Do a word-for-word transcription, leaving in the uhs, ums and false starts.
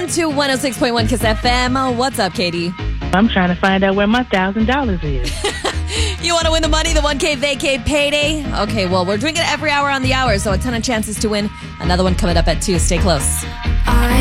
To one oh six point one Kiss F M. What's up, Katie? I'm trying to find out where my one thousand dollars is. You want to win the money, the one K vacay payday? Okay, well, we're doing it every hour on the hour, so a ton of chances to win. Another one coming up at two. Stay close.